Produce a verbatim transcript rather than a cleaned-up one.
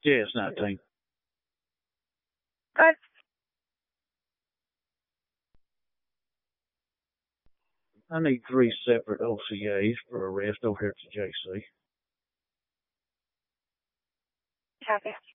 Yeah, it's nineteen. Good. I need three separate O C As for arrest over here at the J C. Copy.